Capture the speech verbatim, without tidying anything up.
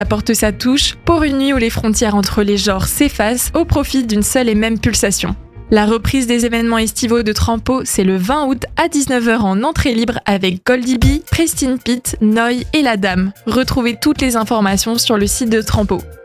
apporte sa touche pour une nuit où les frontières entre les genres s'effacent au profit d'une seule et même pulsation. La reprise des événements estivaux de Trampo, c'est le vingt août à dix-neuf heures en entrée libre avec Goldie B, Pristine Pete, Noy et La Dame. Retrouvez toutes les informations sur le site de Trampo.